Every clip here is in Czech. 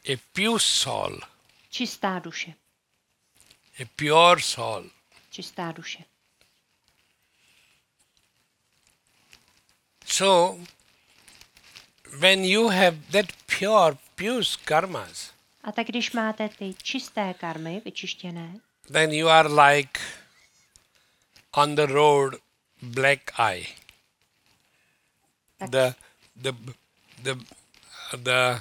a pure soul, Čistá duše. a pure soul. Čistá duše. So, when you have that pure karmas, A tak když máte ty čisté karmy vyčištěné, then you are like on the road black eye. tak, The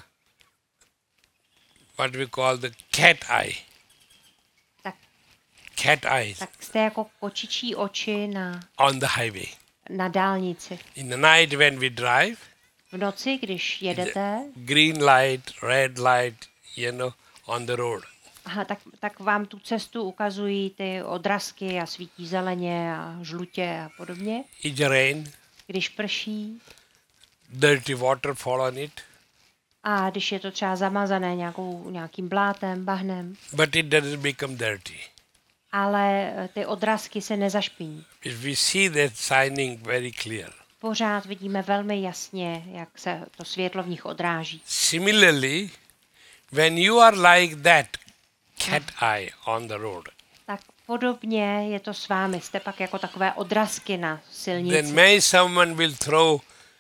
what we call the cat eye. tak, Cat eyes tak jste jako kočičí oči on the highway. na dálnici. In the night when we drive, V noci, když jedete, green light, red light, on the road. aha, tak vám tu cestu ukazují ty odrazky a svítí zeleně a žlutě a podobně. It's rain, Když prší dirty water fall on it, a když je to třeba zamazané nějakým blátem, bahnem, but it doesn't become dirty. ale ty odrazky se nezašpiní. We see that shining very clear. Pořád vidíme velmi jasně, jak se to světlo v nich odráží. Similarly, when you are like that cat eye on the road, Tak podobně je to s vámi. Jste pak jako takové odrazky na then silnici. may someone will throw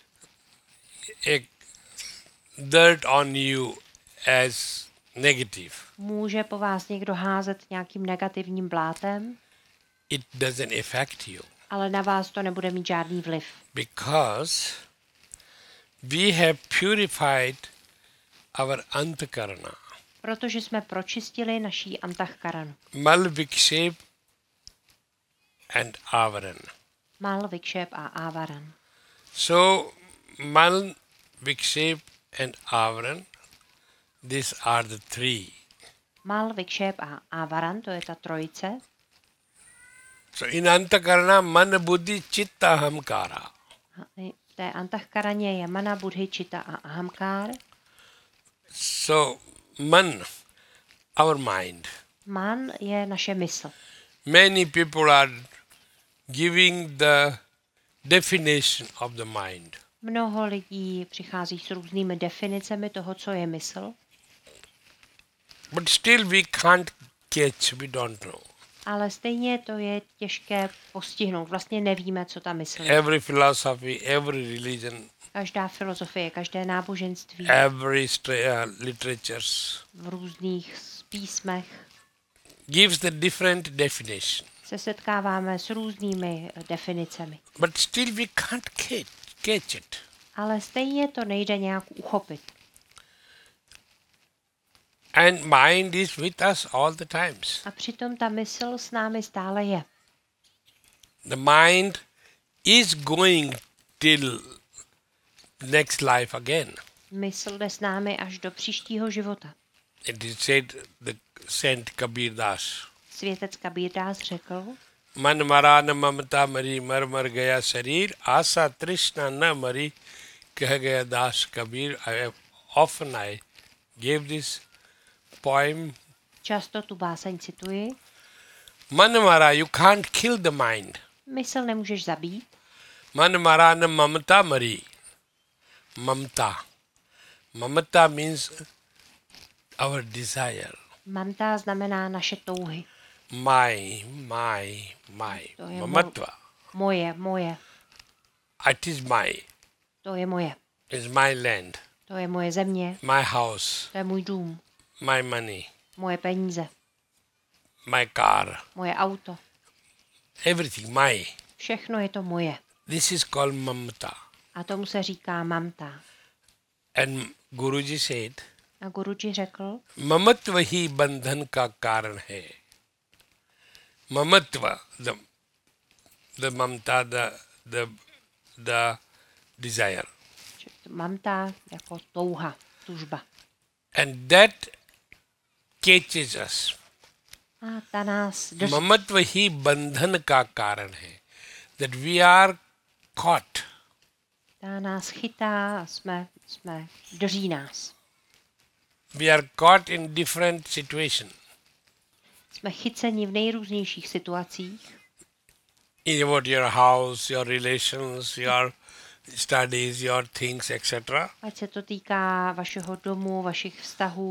a dirt on you as negative. Může po vás někdo házet nějakým negativním blátem, It doesn't affect you ale na vás to nebude mít žádný vliv. because we have purified our antakarana. Protože jsme pročistili naší antahkaranu. Mal vikshep and avaran. Mal, vikšep a ávaran. So, mal, vikshep and avaran, these are the three. Mal, vikšep a ávaran, to je ta trojice. So, in antakarana, man, buddhi, chitta, ahamkara. V té antahkaraně je mana, buddhi, chitta a ahamkár. So, man, our mind. Man je naše mysl. Many people are giving the definition of the mind. Mnoho lidí přichází s různými definicemi toho, co je mysl, But still we can't catch, we don't know. ale stejně to je těžké postihnout. Vlastně nevíme, co ta mysl je. Every philosophy, every religion, Každá filozofie, každé náboženství every literatures v různých písmech gives the different definition. se setkáváme s různými definicemi. But still we can't catch it. Ale stejně to nejde nějak uchopit. And mind is with us all the times. A přitom ta mysl s námi stále je. The mind is going till next life again. Mysl jde s námi až do příštího života. It is said, the Saint Kabir Das. Světec Kabír Das řekl, Man mara na mamata mari mar gaya sharir asa trishna na mari kah gaya Das Kabir. I gave this poem. často tu báseň cituji, Man mara, you can't kill the mind. mysl nemůžeš zabít, Man mara na mamata mari. Mamta. Mamata means our desire. mamta znamená naše touhy. My. To je Mamatva. moje, It is my. to je moje, It's my land. to je moje země, My house. to je můj dům, My money. moje peníze, My car. moje auto, Everything. My. všechno je to moje. This is called mamata. A tomu se říká mamta. And Guruji said, A Guruji řekl, Mamatva hi bandhan ka karan hai. Mamatva, the mamta, the desire. že mamta jako touha, tužba. And that catches us. A ta nás drží. Mamatva hi bandhan ka karan hai. That we are caught. Ta nás chytá a drží nás. We are caught in different situations. Jsme chyceni v nejrůznějších situacích. In about your house, your relations, your studies, your things, etc. Ať se to týká vašeho domu, vašich vztahů,